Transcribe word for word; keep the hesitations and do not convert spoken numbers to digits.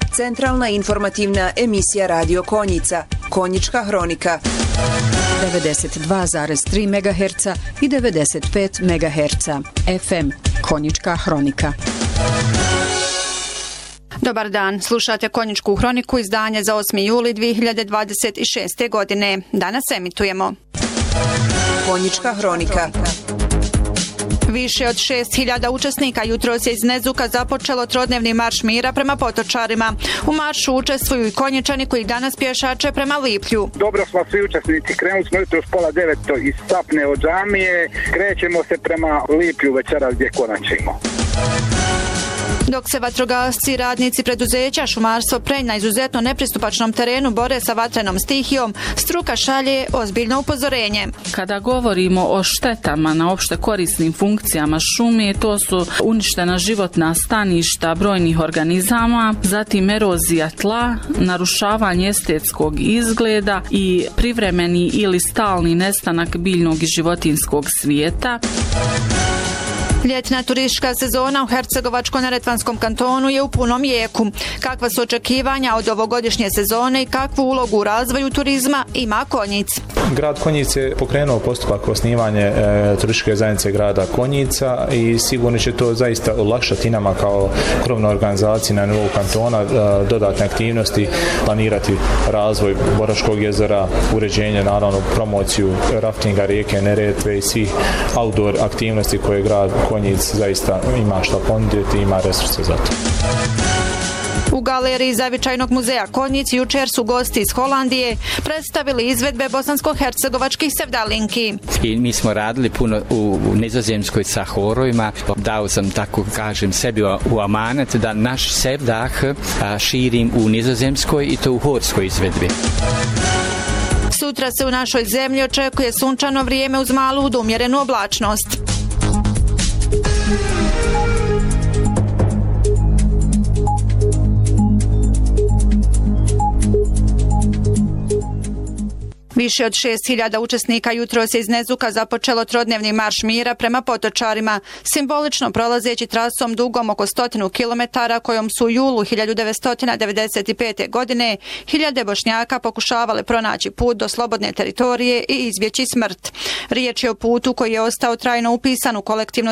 centralna informativna emisija Radio Konjica, Konjička hronika. devedeset dva zarez tri megaherca i devedeset pet megaherca. F M, Konjička hronika. Dobar dan, slušate Konjičku hroniku, izdanje za osmi juli dvije hiljade dvadeset šeste. godine. Danas emitujemo Konjička hronika. Više od šest hiljada učesnika jutros je iz Nezuka započelo trodnevni marš mira prema Potočarima. U maršu učestvuju i Konjičani koji danas pješače prema Liplju. Dobro smo svi učesnici, krenuli smo jutros pola deveto iz Sapne od džamije, krećemo se prema Liplju večeras gdje konačimo. Dok se vatrogasci i radnici preduzeća Šumarstvo Prenj na izuzetno nepristupačnom terenu bore sa vatrenom stihijom, struka šalje ozbiljno upozorenje. Kada govorimo o štetama na opšte korisnim funkcijama šume, to su uništena životna staništa brojnih organizama, zatim erozija tla, narušavanje estetskog izgleda i privremeni ili stalni nestanak biljnog i životinskog svijeta. Ljetna turistička sezona u Hercegovačko-neretvanskom kantonu je u punom jeku. Kakva su očekivanja od ovogodišnje sezone i kakvu ulogu u razvoju turizma ima Konjic? Grad Konjic je pokrenuo postupak osnivanje e, turističke zajednice grada Konjica i sigurno će to zaista olakšati nama kao krovnoj organizaciji na nivou kantona e, dodatne aktivnosti, planirati razvoj Boraškog jezera, uređenje, naravno promociju raftinga rijeke Neretve i svih outdoor aktivnosti koje grad Konjic zaista ima što ponuditi i ima resurse za to. U galeriji Zavičajnog muzeja Konjic jučer su gosti iz Holandije predstavili izvedbe bosansko-hercegovačkih sevdalinki. I mi smo radili puno u, u Nizozemskoj sa horovima. Dao sam, tako kažem, sebi u amanet da naš sevdah a, širim u Nizozemskoj i to u horskoj izvedbi. Sutra se u našoj zemlji očekuje sunčano vrijeme uz malu umjerenu oblačnost. Više od šest hiljada učesnika jutros je iz Nezuka započelo trodnevni marš mira prema Potočarima, simbolično prolazeći trasom dugom oko stotinu kilometara kojom su u julu hiljadu devetsto devedeset pete. godine hiljade Bošnjaka pokušavale pronaći put do slobodne teritorije i izbjeći smrt. Riječ je o putu koji je ostao trajno upisan u kolektivno